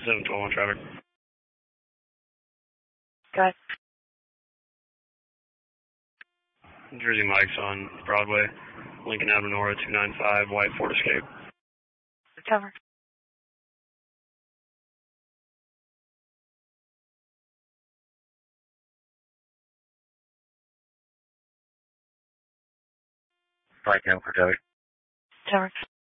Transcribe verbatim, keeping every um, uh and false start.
seven twelve one traffic. Go ahead. Jersey Mike's on Broadway, Lincoln Avenue Nora two nine five, white Ford Escape. Recover. Five ten for Toby. Tower.